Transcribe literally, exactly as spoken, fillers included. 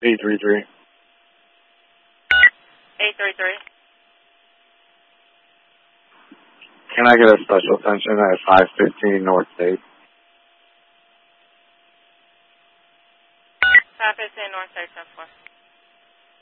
eight three three. eight three three. Can I get a special attention at five fifteen North State? five fifteen North State, ten four.